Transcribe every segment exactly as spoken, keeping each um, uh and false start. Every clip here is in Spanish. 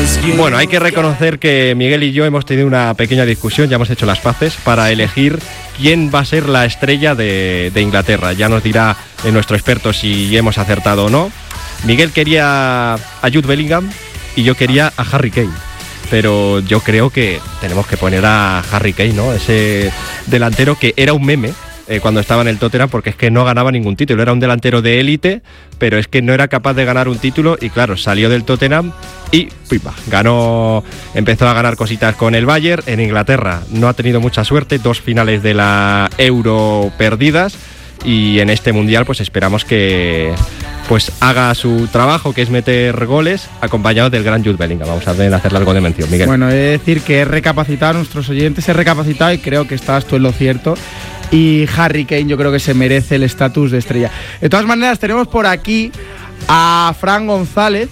Bueno, hay que reconocer que Miguel y yo hemos tenido una pequeña discusión, ya hemos hecho las paces para elegir quién va a ser la estrella de, de Inglaterra. Ya nos dirá eh, nuestro experto si hemos acertado o no. Miguel quería a Jude Bellingham y yo quería a Harry Kane. Pero yo creo que tenemos que poner a Harry Kane, ¿no? Ese delantero que era un meme eh, cuando estaba en el Tottenham, porque es que no ganaba ningún título. Era un delantero de élite, pero es que no era capaz de ganar un título y claro, salió del Tottenham y pipa, ganó, empezó a ganar cositas con el Bayern. En Inglaterra no ha tenido mucha suerte, dos finales de la Euro perdidas, y en este Mundial pues esperamos que pues haga su trabajo, que es meter goles, acompañado del gran Jude Bellingham. Vamos a ver, hacerle algo de mención, Miguel. Bueno, he de decir que he recapacitado a nuestros oyentes, he recapacitado y creo que estás tú en lo cierto. Y Harry Kane yo creo que se merece el estatus de estrella. De todas maneras, tenemos por aquí a Fran González,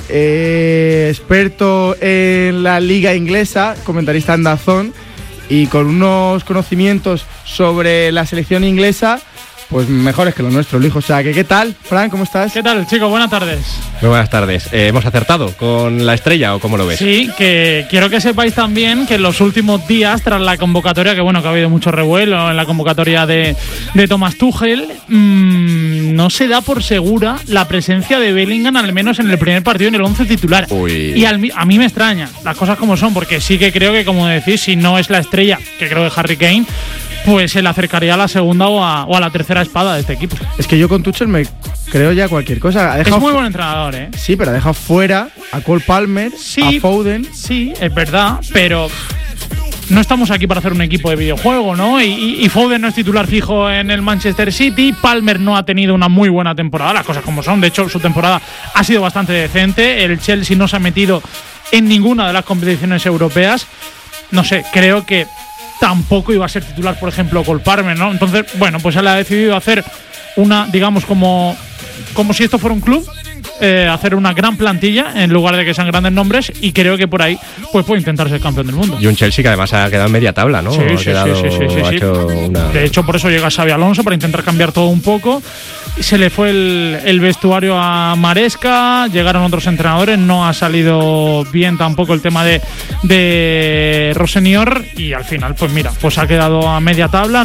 eh, experto en la liga inglesa, comentarista en DAZN, y con unos conocimientos sobre la selección inglesa pues mejores que los nuestros, Luis. O sea, que ¿qué tal, Fran? ¿Cómo estás? ¿Qué tal, chico? Buenas tardes. Muy buenas tardes. Eh, ¿Hemos acertado con la estrella o cómo lo ves? Sí, que quiero que sepáis también que en los últimos días, tras la convocatoria, que bueno, que ha habido mucho revuelo en la convocatoria de, de Thomas Tuchel, mmm, no se da por segura la presencia de Bellingham, al menos en el primer partido en el once titular. Uy. Y al, a mí me extraña, las cosas como son, porque sí que creo que, como decís, si no es la estrella, que creo que Harry Kane, pues se le acercaría a la segunda o a, o a la tercera espada de este equipo. Es que yo con Tuchel me creo ya cualquier cosa. Ha es muy buen entrenador, ¿eh? Sí, pero ha dejado fuera a Cole Palmer, sí, a Foden. Sí, es verdad, pero no estamos aquí para hacer un equipo de videojuego, ¿no? Y, y, y Foden no es titular fijo en el Manchester City. Palmer no ha tenido una muy buena temporada, las cosas como son. De hecho, su temporada ha sido bastante decente. El Chelsea no se ha metido en ninguna de las competiciones europeas. No sé, creo que tampoco iba a ser titular, por ejemplo, Cole Palmer, ¿no? Entonces, bueno, pues él ha decidido hacer una, digamos, como, como si esto fuera un club, eh, hacer una gran plantilla en lugar de que sean grandes nombres, y creo que por ahí pues puede intentar ser campeón del mundo. Y un Chelsea que además ha quedado en media tabla, ¿no? Sí, ha sí, quedado, sí, sí, sí, ha sí. hecho una... De hecho, por eso llega Xabi Alonso, para intentar cambiar todo un poco. Se le fue el, el vestuario a Maresca, llegaron otros entrenadores, no ha salido bien tampoco el tema de, de Rossenior, y al final, pues mira, pues ha quedado a media tabla.